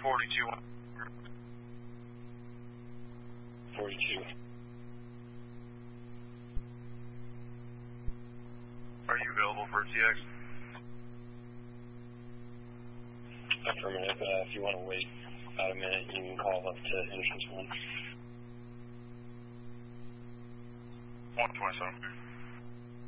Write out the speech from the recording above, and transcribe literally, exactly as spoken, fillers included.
forty-two. forty-two. Are you available for T X? Affirmative. Uh, if you want to wait about a minute, you can call up to entrance one. one twenty-seven.